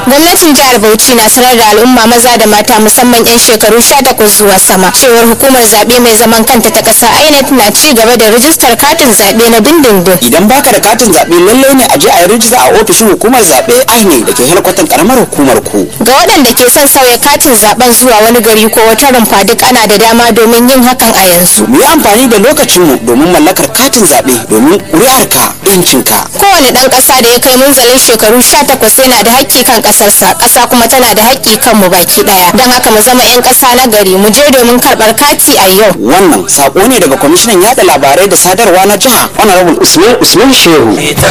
Gwamnatin jihar Bauchi na sanar da al'umma maza da mata musamman 'yan shekaru 18 zuwa sama cewar hukumar zaɓe mai zaman kanta ta ƙasa INEC na ci gaba da rijistar katin zaɓe na dindindin. Idan baka da katin zaɓe lallai ne a je a yi rijista a ofishin hukumar zaɓe INEC da ke helkwatan karamar hukumar ku. Ga waɗanda ke son sauya katin zaɓen zuwa wani gari ko wata rumfa duk ana da dama domin yin hakan a yanzu. Mu yi amfani da lokacinmu domin mallakar katin zaɓe domin ƙuri'arka 'yancinka. Kowane ɗan ƙasa da ya kai munzalin shekaru 18 yana da haƙƙi kan ƙasarsa, ƙasa kuma tana da haƙƙi kan mu baki ɗaya. Don haka mu zama 'yan ƙasa na gari, mu je domin karɓar kati a yau. Wannan saƙo ne daga kwamishinan yaɗa labarai da sadarwa na jiha Honorable Usman Shehu.